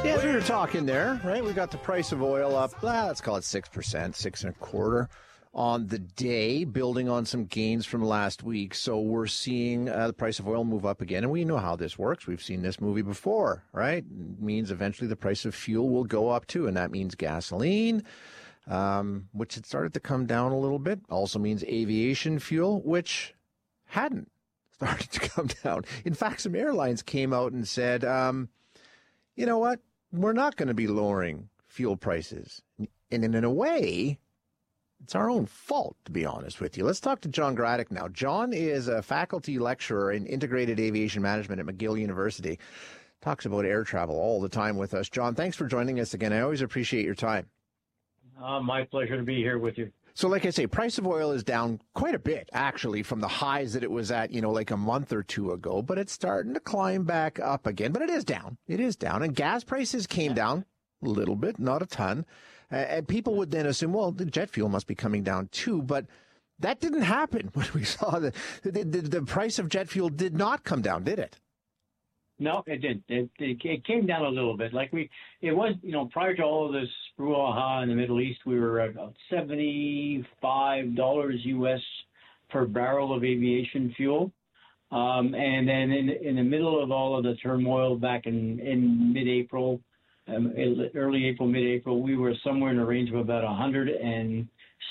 Yeah, as we were talking there, right? We got the price of oil up, let's call it 6%, 6.25% on the day, building on some gains from last week. So we're seeing the price of oil move up again, and we know how this works. We've seen this movie before, right? It means eventually the price of fuel will go up too, and that means gasoline, which had started to come down a little bit. Also means aviation fuel, which hadn't started to come down. In fact, some airlines came out and said, you know what? We're not going to be lowering fuel prices. And in a way, it's our own fault, to be honest with you. Let's talk to John Graddick now. John is a faculty lecturer in integrated aviation management at McGill University. Talks about air travel all the time with us. John, thanks for joining us again. I always appreciate your time. My pleasure to be here with you. So like I say, price of oil is down quite a bit, actually, from the highs that it was at, like a month or two ago. But it's starting to climb back up again. But it is down. It is down. And gas prices came down a little bit, not a ton. And people would then assume, well, the jet fuel must be coming down too. But that didn't happen when we saw the price of jet fuel did not come down, did it? No, it didn't. It came down a little bit. It was, prior to all of this brouhaha in the Middle East, we were at about $75 US per barrel of aviation fuel. And then in the middle of all of the turmoil back in mid-April, early April, mid-April, we were somewhere in the range of about $160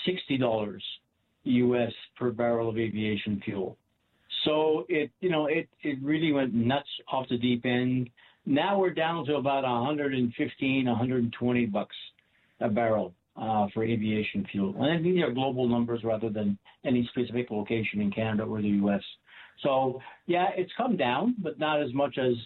US per barrel of aviation fuel. So it really went nuts off the deep end. Now we're down to about 115, 120 bucks a barrel for aviation fuel. And these are global numbers rather than any specific location in Canada or the U.S. So yeah, it's come down, but not as much as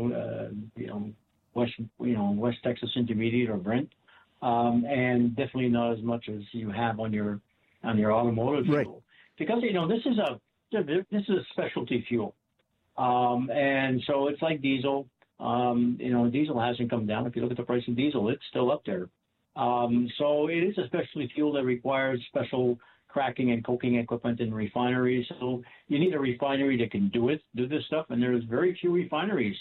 West Texas Intermediate or Brent, and definitely not as much as you have on your automotive fuel, right? Because this is a specialty fuel. And so it's like diesel. Diesel hasn't come down. If you look at the price of diesel, it's still up there. So it is a specialty fuel that requires special cracking and coking equipment in refineries. So you need a refinery that can do this stuff. And there's very few refineries,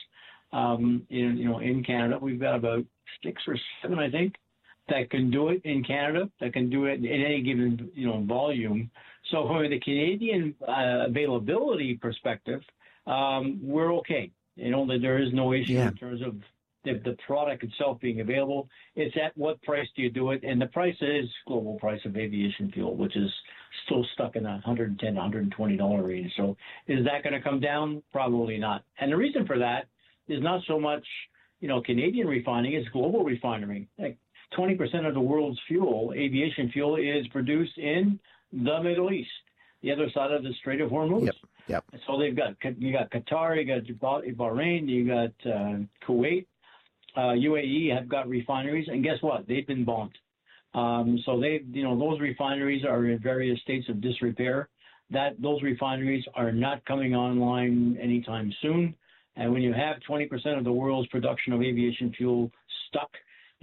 in Canada. We've got about 6 or 7, I think, that can do it in Canada, that can do it in any given, volume. So from the Canadian availability perspective, we're okay. There is no issue in terms of the product itself being available. It's at what price do you do it? And the price is global price of aviation fuel, which is still stuck in that $110, $120 range. So is that going to come down? Probably not. And the reason for that is not so much, Canadian refining, it's global refining. Like 20% of the world's fuel, aviation fuel, is produced in the Middle East, the other side of the Strait of Hormuz. Yep. So you got Qatar, you got Bahrain, you got Kuwait, UAE have got refineries, and guess what? They've been bombed. So those refineries are in various states of disrepair. Those refineries are not coming online anytime soon. And when you have 20% of the world's production of aviation fuel stuck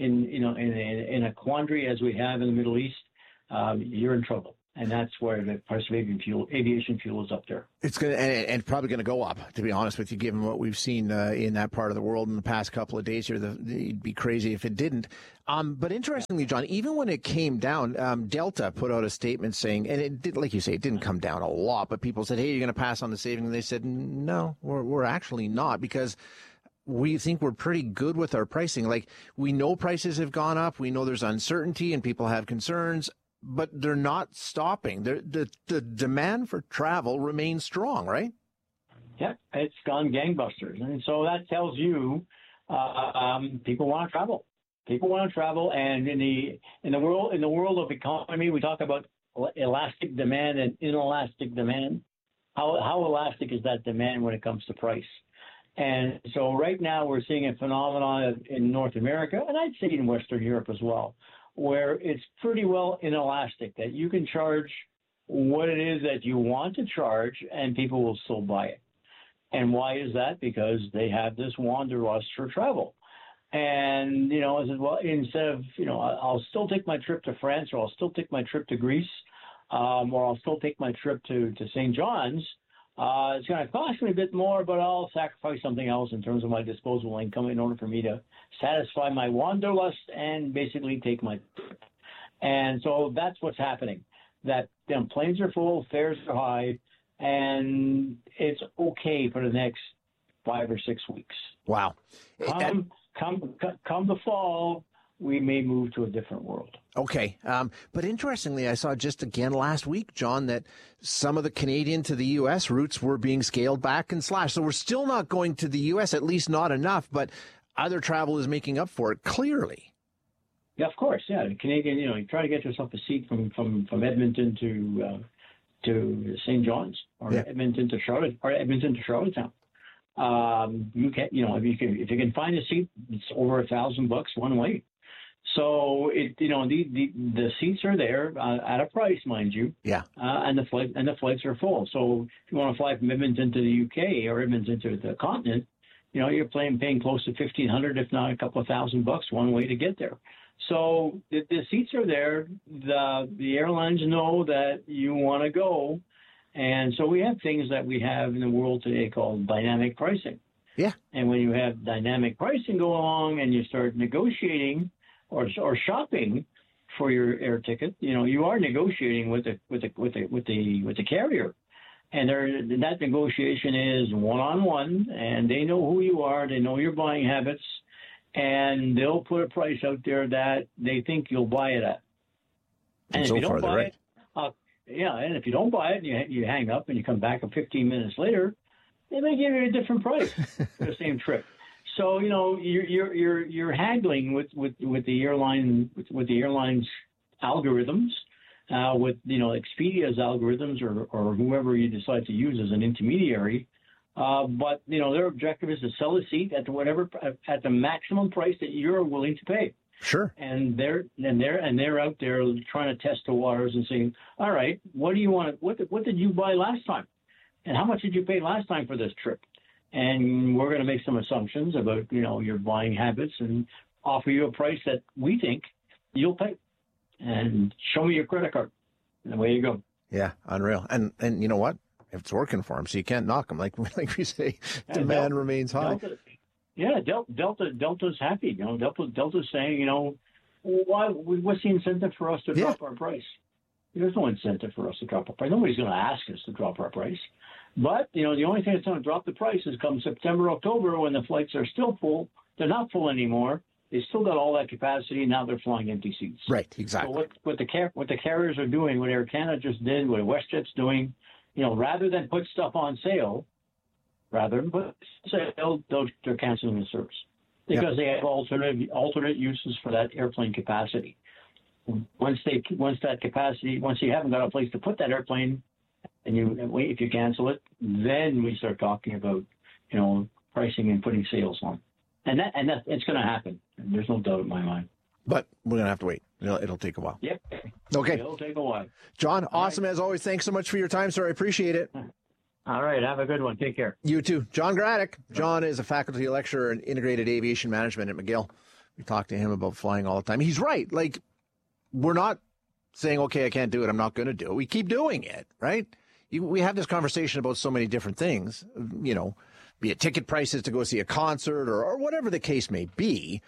in a quandary as we have in the Middle East, you're in trouble. And that's where the price of aviation fuel is up there. It's going to, and probably going to go up, to be honest with you, given what we've seen in that part of the world in the past couple of days here. It'd be crazy if it didn't. But interestingly, John, even when it came down, Delta put out a statement saying, and it did, like you say, it didn't come down a lot, but people said, hey, you're going to pass on the savings. And they said, no, we're actually not, because we think we're pretty good with our pricing. Like, we know prices have gone up. We know there's uncertainty and people have concerns, but they're not stopping. The demand for travel remains strong, right? Yeah, it's gone gangbusters. And so that tells you people want to travel. People want to travel. And in the world of economy, we talk about elastic demand and inelastic demand. How elastic is that demand when it comes to price? And so right now we're seeing a phenomenon in North America, and I'd say in Western Europe as well, where it's pretty well inelastic, that you can charge what it is that you want to charge and people will still buy it. And why is that? Because they have this wanderlust for travel. And, I said, well, instead of, I'll still take my trip to France, or I'll still take my trip to Greece, or I'll still take my trip to St. John's, It's going to cost me a bit more, but I'll sacrifice something else in terms of my disposable income in order for me to satisfy my wanderlust and basically take my trip. And so that's what's happening. That planes are full, fares are high, and it's okay for the next 5 or 6 weeks. Wow. Come the fall, we may move to a different world. Okay. But interestingly, I saw just again last week, John, that some of the Canadian to the U.S. routes were being scaled back and slashed. So we're still not going to the U.S., at least not enough, but other travel is making up for it, clearly. Yeah, of course. Yeah, the Canadian, you try to get yourself a seat from Edmonton to St. John's or Edmonton to Charlottetown. You can, if you can find a seat, it's over $1,000 one way. So the seats are there at a price, mind you. Yeah. And the flights are full. So if you want to fly from Edmonton to the UK or Edmonton to the continent, you're paying close to $1,500, if not a couple of $1,000 one way to get there. So the seats are there. The airlines know that you want to go. And so we have things that we have in the world today called dynamic pricing. Yeah. And when you have dynamic pricing go along and you start negotiating or shopping for your air ticket, you are negotiating with the carrier. And that negotiation is one-on-one, and they know who you are, they know your buying habits, and they'll put a price out there that they think you'll buy it at. And if you don't buy it, and if you don't buy it, and you hang up and you come back 15 minutes later, they may give you a different price for the same trip. So you're haggling with the airline's algorithms, with Expedia's algorithms or whoever you decide to use as an intermediary. But their objective is to sell a seat at the maximum price that you're willing to pay. Sure. And they're out there trying to test the waters and saying, all right, what do you want? What did you buy last time? And how much did you pay last time for this trip? And we're going to make some assumptions about, your buying habits and offer you a price that we think you'll pay. And show me your credit card. And away you go. Yeah, unreal. And you know what? It's working for them, so you can't knock them. Like we say, demand remains high. Delta's happy. Delta's saying, what's the incentive for us to drop our price? There's no incentive for us to drop our price. Nobody's going to ask us to drop our price. But, the only thing that's going to drop the price is come September, October, when the flights are still full. They're not full anymore. They still got all that capacity. Now they're flying empty seats. Right, exactly. So what the carriers are doing, what Air Canada just did, what WestJet's doing, rather than put stuff on sale, they're canceling the service because they have alternate uses for that airplane capacity. Once you haven't got a place to put that airplane, and if you cancel it, then we start talking about pricing and putting sales on, and that it's going to happen. There's no doubt in my mind. But we're going to have to wait. It'll take a while. Yep. Okay. It'll take a while. John, awesome as always. Thanks so much for your time, sir. I appreciate it. All right. Have a good one. Take care. You too. John Graddick. John is a faculty lecturer in integrated aviation management at McGill. We talk to him about flying all the time. He's right. Like, we're not saying, okay, I can't do it, I'm not going to do it. We keep doing it, right? We have this conversation about so many different things, be it ticket prices to go see a concert or whatever the case may be.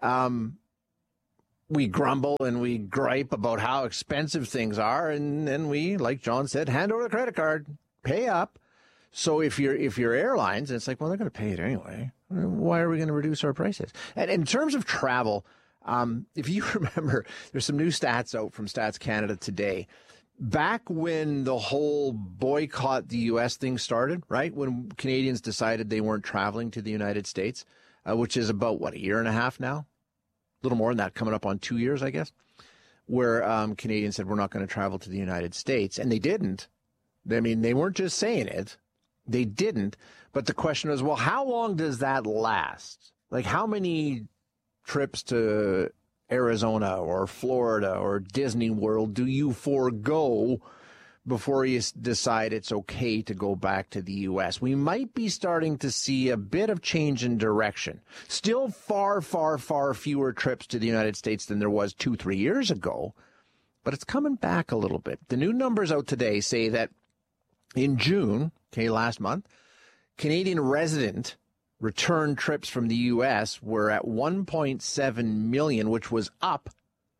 We grumble and we gripe about how expensive things are, and then we, like John said, hand over the credit card, pay up. So if you're airlines, it's like, well, they're going to pay it anyway. Why are we going to reduce our prices? And in terms of travel, if you remember, there's some new stats out from Stats Canada today. Back when the whole boycott the U.S. thing started, right, when Canadians decided they weren't traveling to the United States, which is about, a year and a half now? A little more than that, coming up on 2 years, I guess, where Canadians said, we're not going to travel to the United States. And they didn't. I mean, they weren't just saying it. They didn't. But the question was, well, how long does that last? Like, how many trips to Arizona or Florida or Disney World do you forego before you decide it's okay to go back to the U.S.? We might be starting to see a bit of change in direction. Still far, far, far fewer trips to the United States than there was 2-3 years ago, but it's coming back a little bit. The new numbers out today say that In June, last month, Canadian resident return trips from the U.S. were at 1.7 million, which was up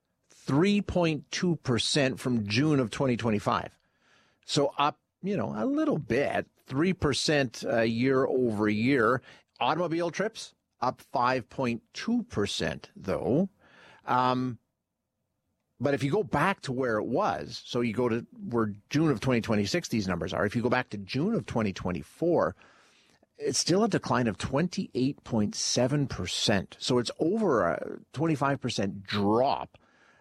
3.2% from June of 2025. So up, a little bit, 3% year over year. Automobile trips up 5.2%, though. But if you go back to where it was, so you go to where June of 2026 these numbers are, if you go back to June of 2024, it's still a decline of 28.7%. So it's over a 25% drop.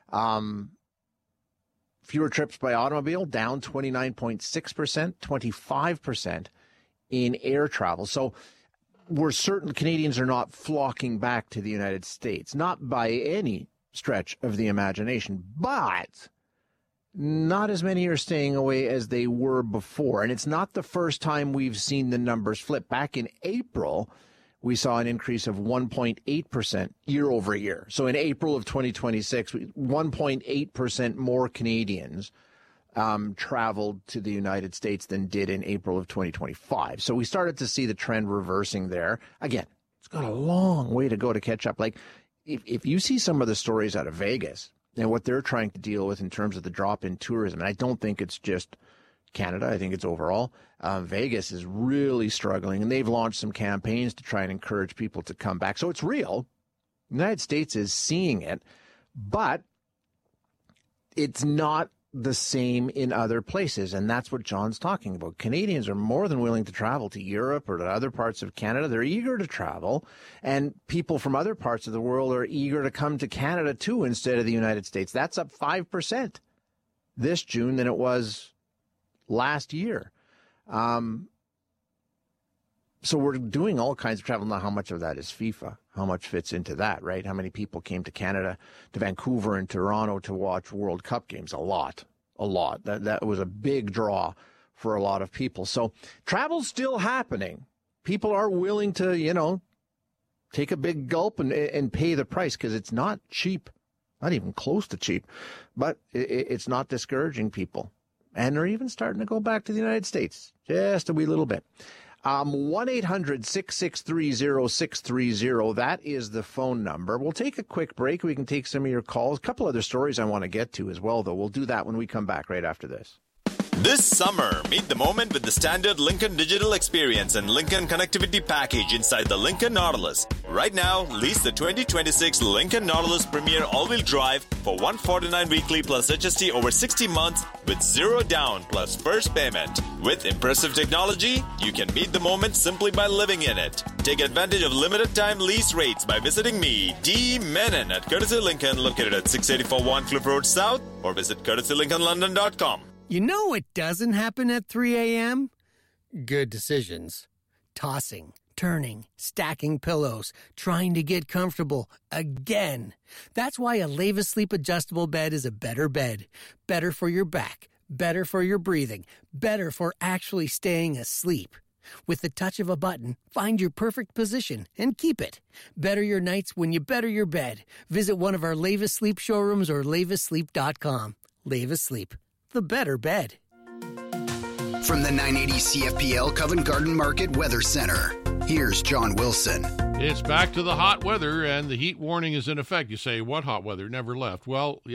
Fewer trips by automobile, down 29.6%, 25% in air travel. So we're certain Canadians are not flocking back to the United States, not by any stretch of the imagination, but not as many are staying away as they were before. And it's not the first time we've seen the numbers flip. Back in April, we saw an increase of 1.8% year over year. So in April of 2026, 1.8% more Canadians traveled to the United States than did in April of 2025. So we started to see the trend reversing there. Again, it's got a long way to go to catch up. Like, if you see some of the stories out of Vegas and what they're trying to deal with in terms of the drop in tourism, and I don't think it's just Canada, I think it's overall, Vegas is really struggling, and they've launched some campaigns to try and encourage people to come back. So it's real. The United States is seeing it, but it's not the same in other places, and that's what John's talking about. Canadians are more than willing to travel to Europe or to other parts of Canada. They're eager to travel, and people from other parts of the world are eager to come to Canada too instead of the United States. That's up 5% this June than it was last year. So we're doing all kinds of travel. Now, how much of that is FIFA? How much fits into that, right? How many people came to Canada, to Vancouver and Toronto to watch World Cup games? A lot. That was a big draw for a lot of people. So travel's still happening. People are willing to, take a big gulp and pay the price because it's not cheap, not even close to cheap, but it's not discouraging people. And they're even starting to go back to the United States just a wee little bit. 1-800-663-0630. That is the phone number. We'll take a quick break. We can take some of your calls. A couple other stories I want to get to as well, though. We'll do that when we come back right after this. This summer, meet the moment with the standard Lincoln Digital Experience and Lincoln Connectivity Package inside the Lincoln Nautilus. Right now, lease the 2026 Lincoln Nautilus Premier All-Wheel Drive for $149 weekly plus HST over 60 months with zero down plus first payment. With impressive technology, you can meet the moment simply by living in it. Take advantage of limited time lease rates by visiting me, D. Menon at Courtesy Lincoln, located at 684 Wharncliffe Road South, or visit courtesylincolnlondon.com. You know what doesn't happen at 3 a.m.? Good decisions. Tossing, turning, stacking pillows, trying to get comfortable again. That's why a Leva Sleep adjustable bed is a better bed. Better for your back, better for your breathing, better for actually staying asleep. With the touch of a button, find your perfect position and keep it. Better your nights when you better your bed. Visit one of our Leva Sleep showrooms or levasleep.com. Leva Sleep. The better bed. From the 980 CFPL Covent Garden Market Weather Center, here's John Wilson. It's back to the hot weather, and the heat warning is in effect. You say, what hot weather? Never left. Well,